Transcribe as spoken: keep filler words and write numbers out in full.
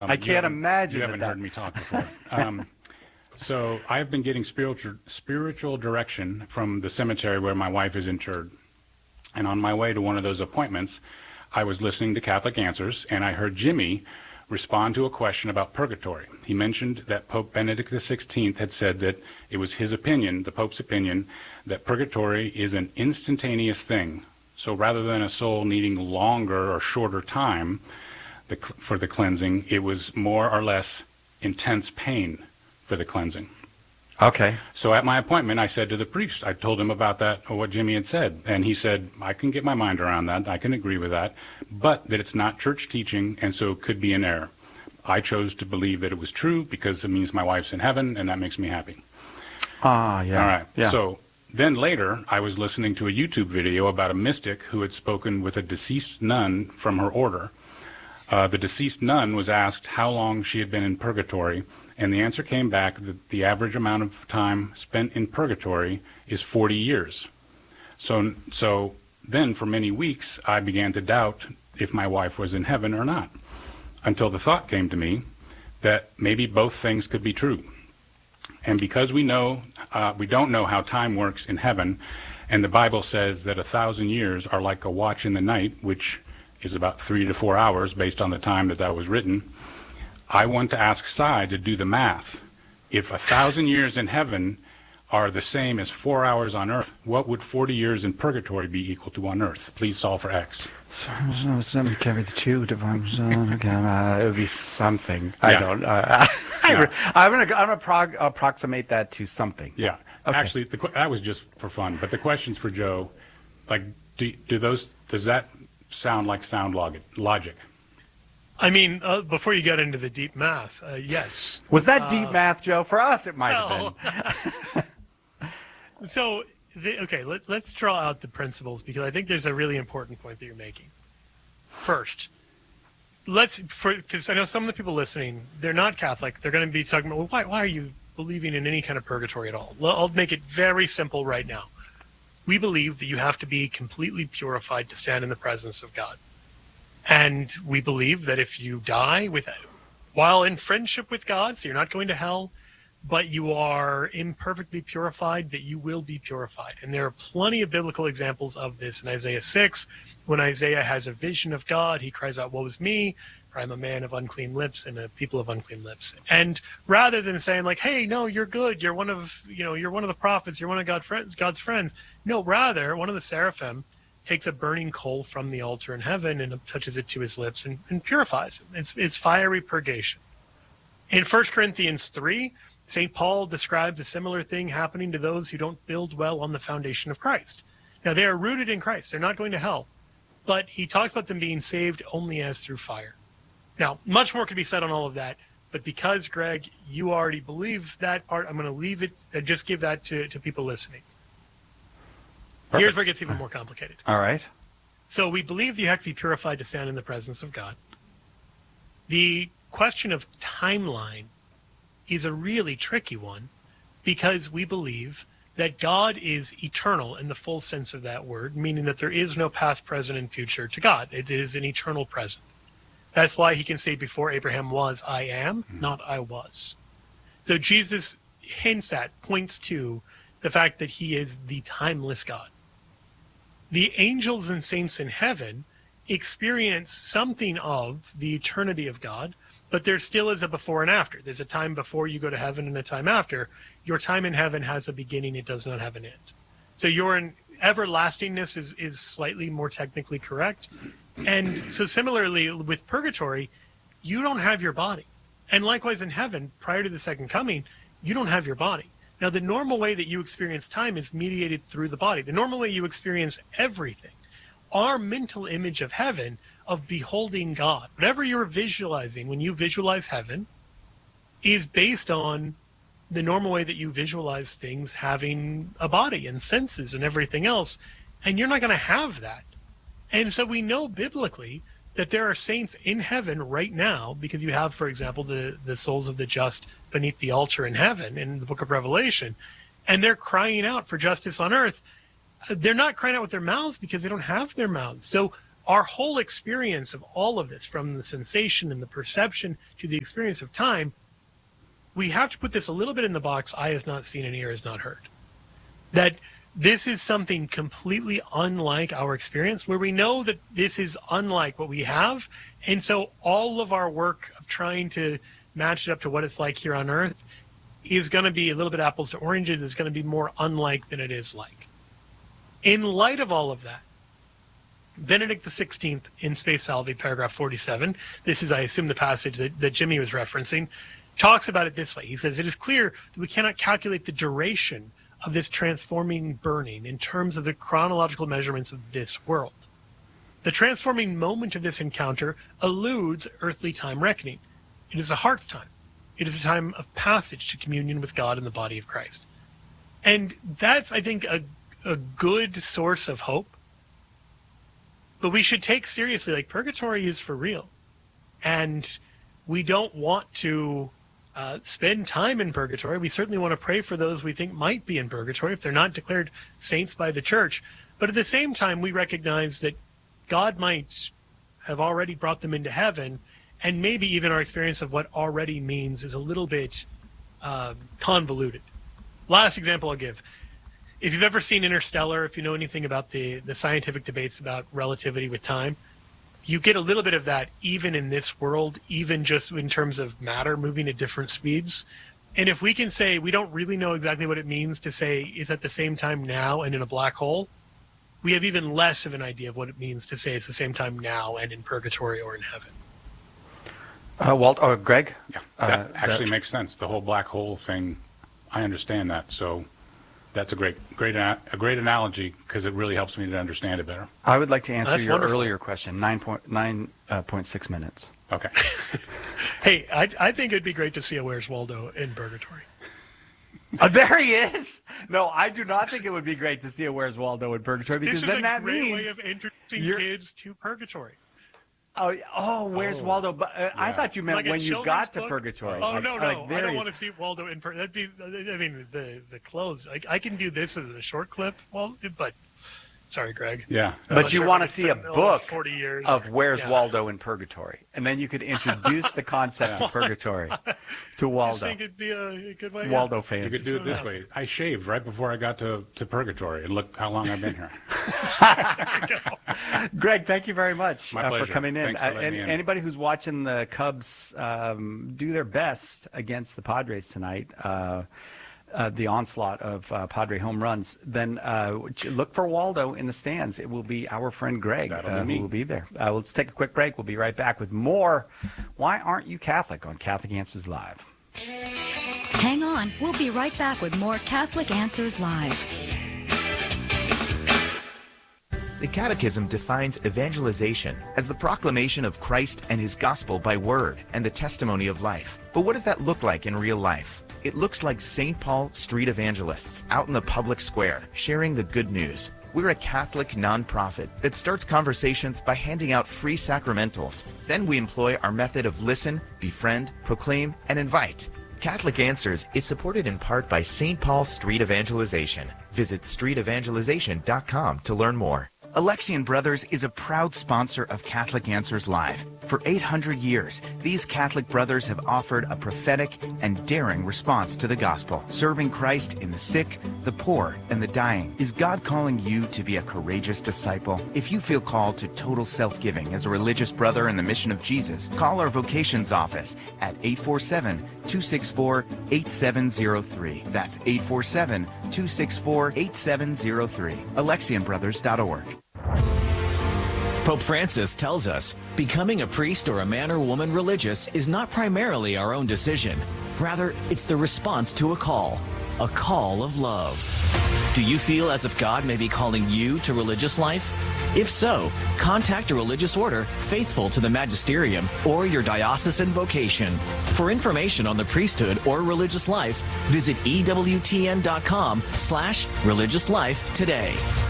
Um, I can't imagine You haven't that heard me talk before. um, so I've been getting spiritual spiritual direction from the cemetery where my wife is interred. And on my way to one of those appointments, I was listening to Catholic Answers, and I heard Jimmy respond to a question about purgatory. He mentioned that Pope Benedict the sixteenth had said that it was his opinion, the Pope's opinion, that purgatory is an instantaneous thing. So rather than a soul needing longer or shorter time the, for the cleansing, it was more or less intense pain for the cleansing. Okay. So at my appointment, I said to the priest, I told him about that, or what Jimmy had said, and he said, I can get my mind around that, I can agree with that, but that it's not church teaching, and so it could be an error. I chose to believe that it was true because it means my wife's in heaven, and that makes me happy. Ah, yeah. All right. Yeah. So then later, I was listening to a YouTube video about a mystic who had spoken with a deceased nun from her order. Uh, the deceased nun was asked how long she had been in purgatory, and the answer came back that the average amount of time spent in purgatory is forty years. So, so then for many weeks, I began to doubt if my wife was in heaven or not, until the thought came to me that maybe both things could be true. And because we know, uh, we don't know how time works in heaven, and the Bible says that a thousand years are like a watch in the night, which is about three to four hours based on the time that that was written, I want to ask Sai to do the math. If a thousand years in heaven are the same as four hours on earth, what would forty years in purgatory be equal to on earth? Please solve for X. Let me carry the two divided again. Uh, it would be something. I Yeah. don't. Uh, I, Yeah. I'm gonna. I'm gonna prog- approximate that to something. Yeah. Okay. Actually, the, que- that was just for fun. But the questions for Joe, like, do, do those? Does that sound like sound log- logic? I mean, uh, before you get into the deep math, uh, yes. Was that deep math, Joe? For us, it might No. have been. So, the, okay, let, let's draw out the principles because I think there's a really important point that you're making. First, let's, because I know some of the people listening, they're not Catholic. They're going to be talking about, well, why, why are you believing in any kind of purgatory at all? Well, I'll make it very simple right now. We believe that you have to be completely purified to stand in the presence of God. And we believe that if you die with, while in friendship with God, so you're not going to hell, but you are imperfectly purified, that you will be purified. And there are plenty of biblical examples of this in Isaiah six. When Isaiah has a vision of God, he cries out, woe is me, for I'm a man of unclean lips and a people of unclean lips. And rather than saying like, hey, no, you're good, you're one of, you know, you're one of the prophets, you're one of God friends, God's friends. No, rather, one of the seraphim takes a burning coal from the altar in heaven and touches it to his lips and, and purifies him. It's, it's fiery purgation. In First Corinthians three, Saint Paul describes a similar thing happening to those who don't build well on the foundation of Christ. Now, they are rooted in Christ. They're not going to hell. But he talks about them being saved only as through fire. Now, much more could be said on all of that. But because, Greg, you already believe that part, I'm going to leave it, uh, just give that to, to people listening. Perfect. Here's where it gets even more complicated. All right. So we believe you have to be purified to stand in the presence of God. The question of timeline is a really tricky one because we believe that God is eternal in the full sense of that word, meaning that there is no past, present, and future to God. It is an eternal present. That's why he can say before Abraham was, I am, not I was. So Jesus hints at, points to the fact that he is the timeless God. The angels and saints in heaven experience something of the eternity of God, but there still is a before and after. There's a time before you go to heaven and a time after. Your time in heaven has a beginning. It does not have an end. So your in everlastingness is, is slightly more technically correct. And so similarly with purgatory, you don't have your body. And likewise in heaven, prior to the second coming, you don't have your body. Now, the normal way that you experience time is mediated through the body. The normal way you experience everything, our mental image of heaven, of beholding God, whatever you're visualizing when you visualize heaven, is based on the normal way that you visualize things having a body and senses and everything else. And you're not going to have that. And so we know biblically that there are saints in heaven right now, because you have, for example, the, the souls of the just beneath the altar in heaven in the book of Revelation, and they're crying out for justice on earth. They're not crying out with their mouths because they don't have their mouths. So our whole experience of all of this, from the sensation and the perception to the experience of time, we have to put this a little bit in the box, eye has not seen and ear has not heard. That this is something completely unlike our experience, where we know that this is unlike what we have. And so all of our work of trying to match it up to what it's like here on Earth is going to be a little bit apples to oranges. It's going to be more unlike than it is like. In light of all of that, Benedict the sixteenth in Spe Salvi, paragraph forty-seven, this is, I assume, the passage that, that Jimmy was referencing, talks about it this way. He says, "It is clear that we cannot calculate the duration of this transforming burning in terms of the chronological measurements of this world. The transforming moment of this encounter eludes earthly time reckoning. It is a heart's time. It is a time of passage to communion with God in the body of Christ." And that's, I think, a, a good source of hope. But we should take seriously, like, purgatory is for real. And we don't want to uh, spend time in purgatory. We certainly want to pray for those we think might be in purgatory if they're not declared saints by the church. But at the same time, we recognize that God might have already brought them into heaven, and maybe even our experience of what already means is a little bit uh, convoluted. Last example I'll give. If you've ever seen Interstellar, if you know anything about the, the scientific debates about relativity with time, you get a little bit of that even in this world, even just in terms of matter moving at different speeds. And if we can say we don't really know exactly what it means to say it's at the same time now and in a black hole, we have even less of an idea of what it means to say it's the same time now and in purgatory or in heaven. Uh, Walt, or Greg? Yeah, that uh, actually that, makes sense. The whole black hole thing, I understand that. So that's a great, great, a great analogy, because it really helps me to understand it better. I would like to answer That's your wonderful. earlier question. Nine point nine uh, point six minutes. Okay. Hey, I, I think it'd be great to see a Where's Waldo in purgatory. Uh, there he is. No, I do not think it would be great to see a Where's Waldo in purgatory, because This is then a that great means way of introducing you're- kids to purgatory. Oh, oh, Where's Oh, Waldo? But uh, I yeah. thought you meant Like a when you children's got to book? purgatory. Oh, Like- no, no. like I there don't you- want to see Waldo in purgatory. That'd be, I mean, the the clothes. I, I can do this as a short clip, well, but sorry, Greg. Yeah. But not you sure want if to I see could a fit in book forty years of or- Where's yeah. Waldo in purgatory, and then you could introduce the concept of purgatory to I Waldo. think it'd be a good way. Waldo You fans. could do it this way. I shaved right before I got to, to purgatory, and look how long I've been here. Greg, thank you very much My uh, for pleasure. coming in. Thanks for Uh, letting and me in. anybody who's watching the Cubs um, do their best against the Padres tonight, uh, uh, the onslaught of uh, Padre home runs, then uh, look for Waldo in the stands. It will be our friend Greg That'll be uh, me. who will be there. Uh, let's take a quick break. We'll be right back with more Why Aren't You Catholic on Catholic Answers Live. Hang on. We'll be right back with more Catholic Answers Live. The Catechism defines evangelization as the proclamation of Christ and his gospel by word and the testimony of life. But what does that look like in real life? It looks like Saint Paul street evangelists out in the public square sharing the good news. We're a Catholic nonprofit that starts conversations by handing out free sacramentals. Then we employ our method of listen, befriend, proclaim, and invite. Catholic Answers is supported in part by Saint Paul Street Evangelization. Visit street evangelization dot com to learn more. Alexian Brothers is a proud sponsor of Catholic Answers Live. For eight hundred years, these Catholic brothers have offered a prophetic and daring response to the gospel, serving Christ in the sick, the poor, and the dying. Is God calling you to be a courageous disciple? If you feel called to total self-giving as a religious brother in the mission of Jesus, call our vocations office at eight four seven, two six four, eight seven zero three. That's eight four seven, two six four, eight seven zero three. Alexian Brothers dot org. Pope Francis tells us, becoming a priest or a man or woman religious is not primarily our own decision. Rather, it's the response to a call, a call of love. Do you feel as if God may be calling you to religious life? If so, contact a religious order faithful to the magisterium or your diocesan vocation. For information on the priesthood or religious life, visit E W T N dot com slash religious life today.